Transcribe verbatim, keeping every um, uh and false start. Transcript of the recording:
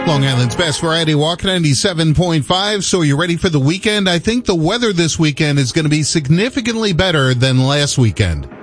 Long Island's best variety walk, ninety-seven point five. So are you ready for the weekend? I think the weather this weekend is going to be significantly better than last weekend.